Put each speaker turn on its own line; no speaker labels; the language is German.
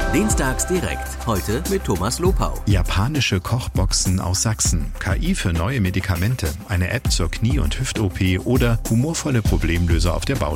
Dienstags direkt. Heute mit Thomas Lopau.
Japanische Kochboxen aus Sachsen. KI für neue Medikamente. Eine App zur Knie- und Hüft-OP oder humorvolle Problemlöser auf der Baustelle.